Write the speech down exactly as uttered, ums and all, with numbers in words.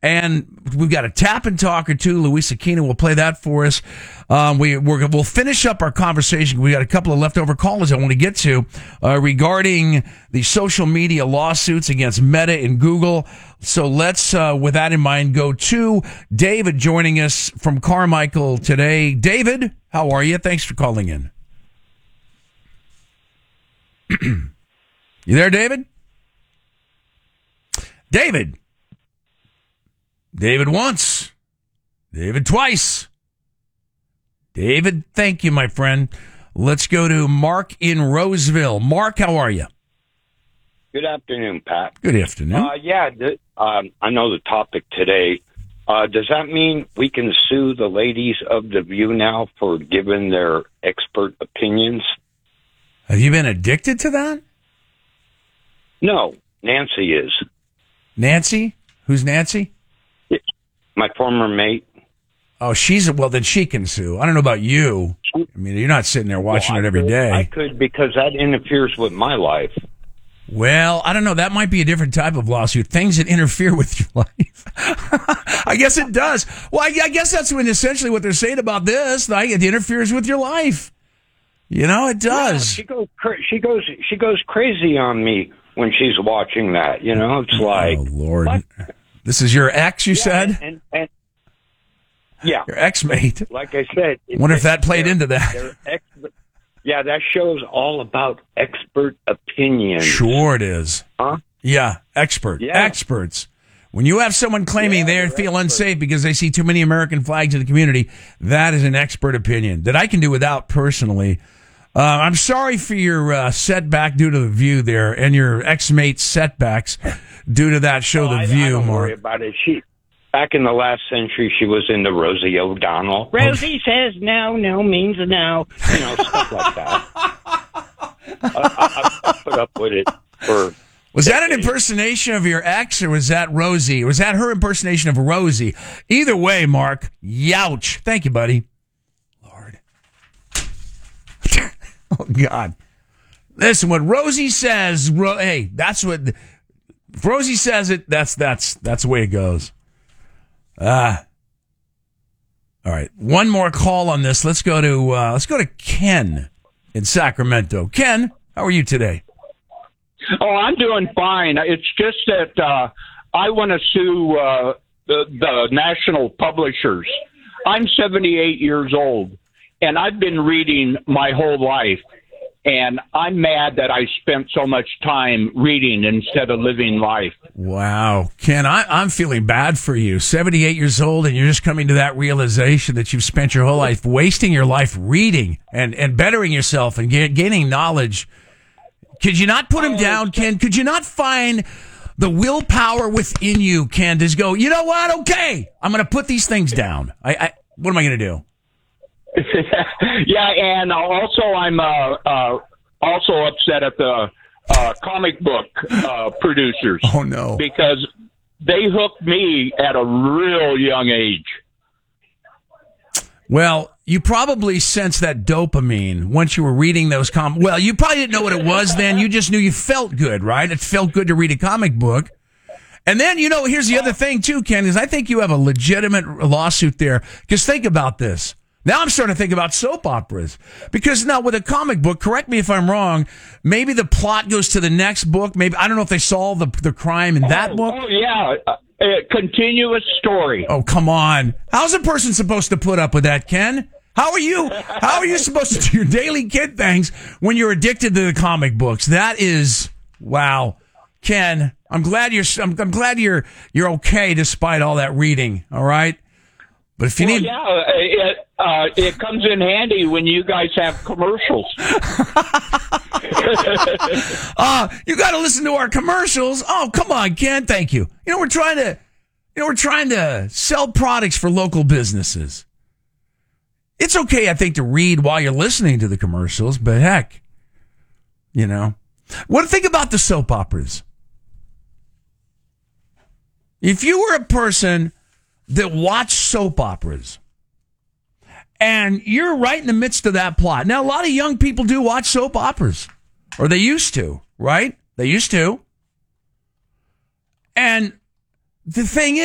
And we've got a tap and talk or two. Luis Aquino will play that for us. Um, we, we're, we'll finish up our conversation. We got a couple of leftover callers I want to get to uh, regarding the social media lawsuits against Meta and Google. So let's, uh, with that in mind, go to David joining us from Carmichael today. David, how are you? Thanks for calling in. You there, David? David. David once. David twice. David, thank you, my friend. Let's go to Mark in Roseville. Mark, how are you? Good afternoon, Pat. Good afternoon. Uh, yeah, th- um, I know the topic today. Uh, does that mean we can sue the ladies of The View now for giving their expert opinions? Have you been addicted to that? No, Nancy is. Nancy? Who's Nancy? My former mate. Oh, she's, well, then she can sue. I don't know about you. I mean, you're not sitting there watching well, it every could, day. I could, because that interferes with my life. Well, I don't know. That might be a different type of lawsuit. Things that interfere with your life. I guess it does. Well, I, I guess that's when essentially what they're saying about this. Like, it interferes with your life. You know, it does. Yeah, she goes, she goes, she goes crazy on me when she's watching that. You know, it's like, oh Lord, what? This is your ex. You yeah, said, and, and, and yeah, your ex-mate. Like I said, wonder if that played into that. Ex- yeah, that show's all about expert opinions. Sure, it is. Huh? Yeah, expert. Yeah. Experts. When you have someone claiming Yeah, they feel expert. unsafe because they see too many American flags in the community, that is an expert opinion that I can do without personally. Uh, I'm sorry for your uh, setback due to The View there, and your ex-mate's setbacks due to that show, Oh, The I, View. I don't Mark. worry about it. She, back in the last century, she was into Rosie O'Donnell. Rosie says no, no means no. You know, stuff like that. I, I, I put up with it for... Was that an impersonation of your ex, or was that Rosie? Was that her impersonation of Rosie? Either way, Mark, youch. Thank you, buddy. Lord. Oh, God. Listen, what Rosie says, Ro- hey, that's what, if Rosie says it, that's, that's, that's the way it goes. Ah. All right. One more call on this. Let's go to, uh, let's go to Ken in Sacramento. Ken, how are you today? Oh, I'm doing fine. It's just that uh, I want to sue uh, the, the national publishers. I'm seventy-eight years old, and I've been reading my whole life, and I'm mad that I spent so much time reading instead of living life. Wow. Ken, I, I'm feeling bad for you. seventy-eight years old, and you're just coming to that realization that you've spent your whole life wasting your life reading and, and bettering yourself and ga- gaining knowledge. Could you not put him down, Ken? Could you not find the willpower within you, Ken, to go, you know what? Okay, I'm going to put these things down. I, I what am I going to do? Yeah, and also I'm uh, uh, also upset at the uh, comic book uh, producers. Oh, no. Because they hooked me at a real young age. Well, you probably sensed that dopamine once you were reading those com. Well, you probably didn't know what it was then. You just knew you felt good, right? It felt good to read a comic book. And then, you know, here's the other thing, too, Ken, is I think you have a legitimate lawsuit there. Because think about this. Now I'm starting to think about soap operas. Because now with a comic book, correct me if I'm wrong, maybe the plot goes to the next book. Maybe I don't know if they solve the, the crime in that oh, book. Oh, yeah. A continuous story. Oh, come on. How's a person supposed to put up with that, Ken? How are you? How are you supposed to do your daily kid things when you're addicted to the comic books? That is, wow. Ken, I'm glad you're, I'm, I'm glad you're, you're okay despite all that reading. All right. But if you well, need, yeah, it, uh, it comes in handy when you guys have commercials. uh, you got to listen to our commercials. Oh, come on, Ken. Thank you. You know, we're trying to, you know, we're trying to sell products for local businesses. It's okay, I think, to read while you're listening to the commercials, but heck, you know, what think about the soap operas? If you were a person that watched soap operas and you're right in the midst of that plot. Now, a lot of young people do watch soap operas, or they used to, right? They used to. And the thing is,